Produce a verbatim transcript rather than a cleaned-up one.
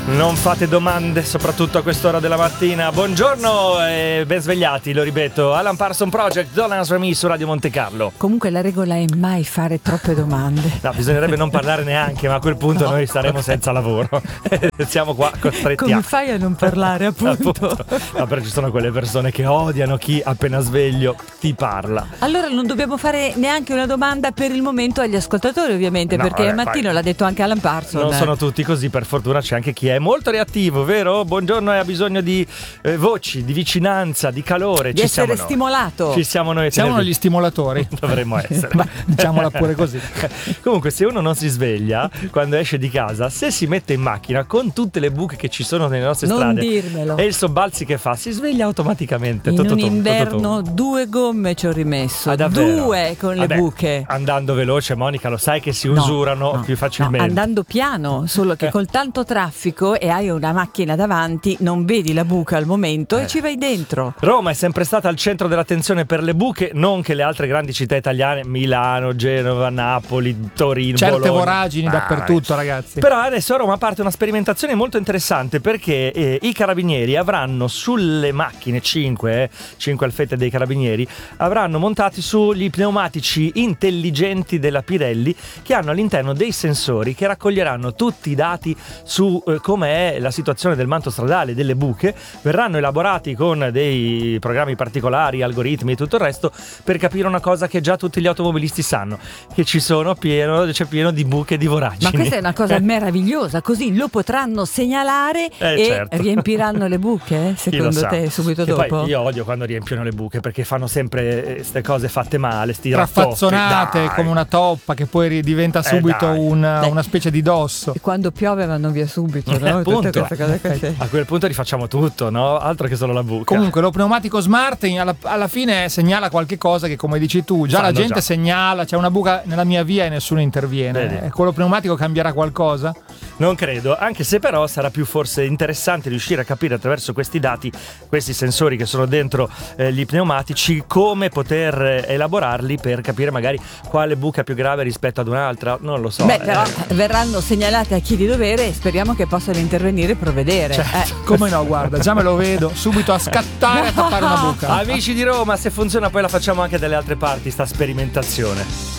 Non fate domande, soprattutto a quest'ora della mattina. Buongiorno e ben svegliati, lo ripeto. Alan Parsons Project, Don't Answer Me su Radio Monte Carlo. Comunque la regola è mai fare troppe domande. No, bisognerebbe non parlare neanche, ma a quel punto no. Noi saremo senza lavoro. Siamo qua costretti Come a... fai a non parlare, appunto? appunto. No, però ci sono quelle persone che odiano chi appena sveglio ti parla. Allora non dobbiamo fare neanche una domanda per il momento agli ascoltatori, ovviamente, no, perché al mattino fai... l'ha detto anche Alan Parsons. Non sono tutti così, per fortuna c'è anche chi è molto reattivo, vero? Buongiorno, e ha bisogno di eh, voci, di vicinanza, di calore. Di ci essere siamo stimolato. Noi. Ci siamo noi. Siamo noi gli stimolatori. Dovremmo essere. Ma diciamola pure così. Comunque, se uno non si sveglia quando esce di casa, se si mette in macchina con tutte le buche che ci sono nelle nostre non strade dirmelo. E il sobbalzi che fa, si sveglia automaticamente. In tutto un tutto, inverno tutto. due gomme ci ho rimesso. Ah, due con le Vabbè, buche. Andando veloce, Monica, lo sai che si no, usurano no, più facilmente. No, andando piano, solo che col tanto traffico e hai una macchina davanti, non vedi la buca al momento eh. e ci vai dentro. Roma è sempre stata al centro dell'attenzione per le buche, non che le altre grandi città italiane, Milano, Genova, Napoli, Torino, certe Bologna. voragini ah, dappertutto, ragazzi. Però adesso a Roma parte una sperimentazione molto interessante, perché eh, i carabinieri avranno sulle macchine cinque, eh, cinque alfette dei carabinieri, avranno montati sugli pneumatici intelligenti della Pirelli, che hanno all'interno dei sensori che raccoglieranno tutti i dati su eh, com'è la situazione del manto stradale, delle buche. Verranno elaborati con dei programmi particolari, algoritmi e tutto il resto, per capire una cosa che già tutti gli automobilisti sanno, che ci sono pieno, c'è pieno di buche, di voragini. Ma questa è una cosa meravigliosa, così lo potranno segnalare eh, e certo. riempiranno le buche, secondo te, subito che dopo? Poi io odio quando riempiono le buche, perché fanno sempre queste cose fatte male, sti raffazzonate rattoppi, come una toppa che poi diventa subito eh, una, una specie di dosso. E quando piove vanno via subito, no? Eh, appunto. Tutte queste cose così. A quel punto rifacciamo tutto, no? Altro che solo la buca. Comunque lo pneumatico smart alla, alla fine segnala qualche cosa che, come dici tu, già Fanno la gente già. segnala, c'è una buca nella mia via e nessuno interviene. Vedi. Quello pneumatico cambierà qualcosa? Non credo, anche se però sarà più forse interessante riuscire a capire attraverso questi dati, questi sensori che sono dentro eh, gli pneumatici, come poter eh, elaborarli per capire magari quale buca è più grave rispetto ad un'altra, non lo so. Beh, eh. però verranno segnalate a chi di dovere e speriamo che possano intervenire e provvedere. Certo. Eh. Come no, guarda, già me lo vedo, subito a scattare a tappare una buca. Amici di Roma, se funziona poi la facciamo anche dalle altre parti, sta sperimentazione.